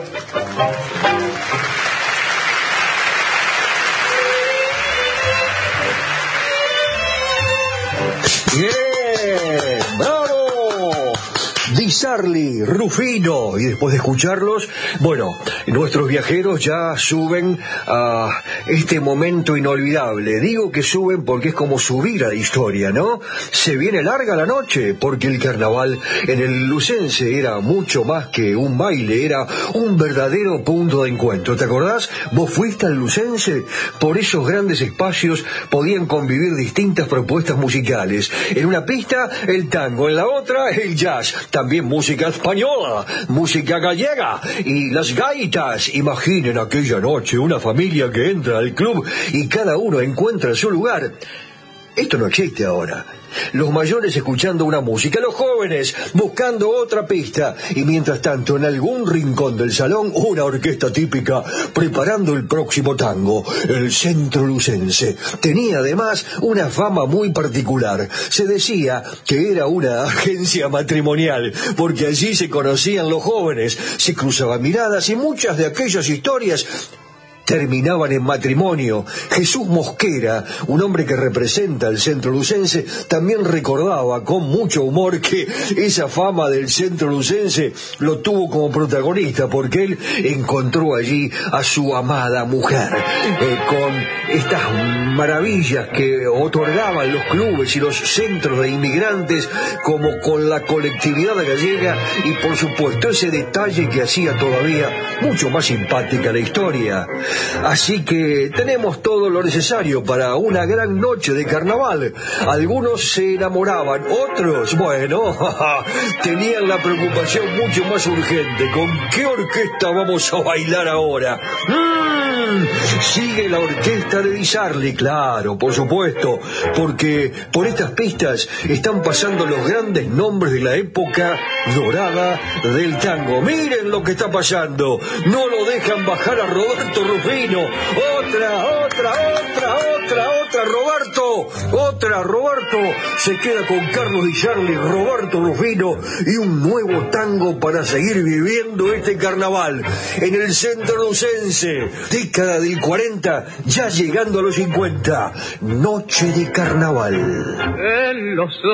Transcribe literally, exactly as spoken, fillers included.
Bien, bravo. Di Sarli, Rufino, y después de escucharlos, bueno, nuestros viajeros ya suben a este momento inolvidable. Digo que suben porque es como subir a la historia, ¿no? Se viene larga la noche, porque el carnaval en el Lucense era mucho más que un baile, era un verdadero punto de encuentro. ¿Te acordás? ¿Vos fuiste al Lucense? Por esos grandes espacios podían convivir distintas propuestas musicales. En una pista, el tango, en la otra, el jazz. También música española, música gallega y las gaitas. Imaginen aquella noche una familia que entra al club y cada uno encuentra su lugar. Esto no existe ahora. Los mayores escuchando una música, los jóvenes buscando otra pista y mientras tanto en algún rincón del salón una orquesta típica preparando el próximo tango. El Centro Lucense tenía además una fama muy particular. Se decía que era una agencia matrimonial porque allí se conocían los jóvenes, se cruzaban miradas y muchas de aquellas historias terminaban en matrimonio. Jesús Mosquera, un hombre que representa el Centro Lucense, también recordaba con mucho humor que esa fama del Centro Lucense lo tuvo como protagonista porque él encontró allí a su amada mujer, eh, con estas maravillas que otorgaban los clubes y los centros de inmigrantes, como con la colectividad gallega y por supuesto ese detalle que hacía todavía mucho más simpática la historia. Así que tenemos todo lo necesario para una gran noche de carnaval. Algunos se enamoraban, otros, bueno, tenían la preocupación mucho más urgente. ¿Con qué orquesta vamos a bailar ahora? ¡Mmm! Sigue la orquesta de Di Sarli, claro, por supuesto, porque por estas pistas están pasando los grandes nombres de la época dorada del tango. Miren lo que está pasando. No lo dejan bajar a Roberto Rufino. Otra, otra, otra, otra, otra, Roberto. Otra, Roberto. Se queda con Carlos Di Sarli, Roberto Rufino y un nuevo tango para seguir viviendo este carnaval. En el Centro Lucense, década del cuarenta, ya llegando a los cincuenta. Noche de carnaval. En los